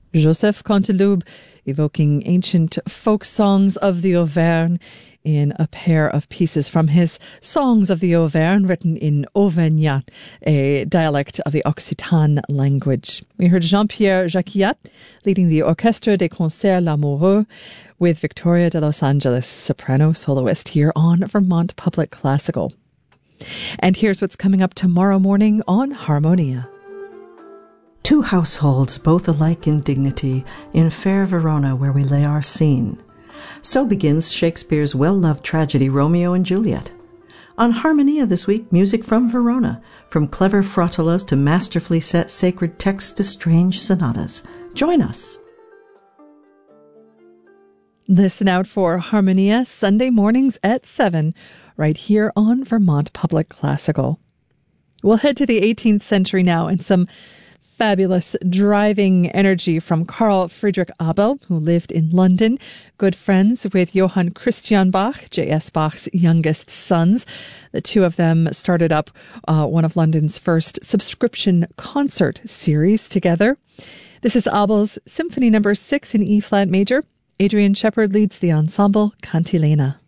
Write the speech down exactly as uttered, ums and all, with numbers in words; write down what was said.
Joseph Canteloube, evoking ancient folk songs of the Auvergne in a pair of pieces from his Songs of the Auvergne, written in Auvergnat, a dialect of the Occitan language. We heard Jean-Pierre Jacquiat leading the Orchestre des Concerts Lamoureux with Victoria de Los Angeles, soprano soloist, here on Vermont Public Classical. And here's what's coming up tomorrow morning on Harmonia. Two households, both alike in dignity, in fair Verona where we lay our scene. So begins Shakespeare's well-loved tragedy Romeo and Juliet. On Harmonia this week, music from Verona, from clever frottolas to masterfully set sacred texts to strange sonatas. Join us. Listen out for Harmonia Sunday mornings at seven, right here on Vermont Public Classical. We'll head to the eighteenth century now and some fabulous driving energy from Carl Friedrich Abel, who lived in London, good friends with Johann Christian Bach, J S Bach's youngest sons. The two of them started up uh, one of London's first subscription concert series together. This is Abel's Symphony Number Six in E-flat major. Adrian Shepard leads the ensemble Cantilena.